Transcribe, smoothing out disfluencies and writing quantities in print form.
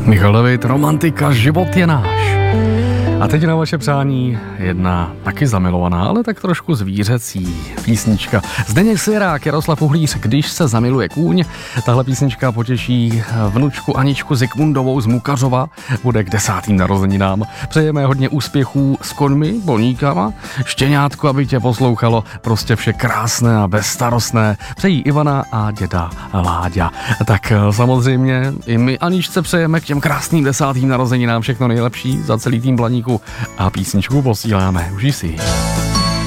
Michal David, romantika, život je náš. A teď na vaše přání jedna taky zamilovaná, ale tak trošku zvířecí písnička. Zdeněk Svěrák, Jaroslav Uhlíř, Když se zamiluje kůň. Tahle písnička potěší vnučku Aničku Zikmundovou z Mukařova. Bude k 10. narozeninám. Přejeme hodně úspěchů s koňmi, boníkama, štěňátku, aby tě poslouchalo. Prostě vše krásné a bezstarostné. Přejí Ivana a děda Láďa. Tak samozřejmě i my Aničce přejeme k těm krásným 10. narozeninám všechno nejlepší za celý tým Blaníku a písničku posíláme. Užij si ji.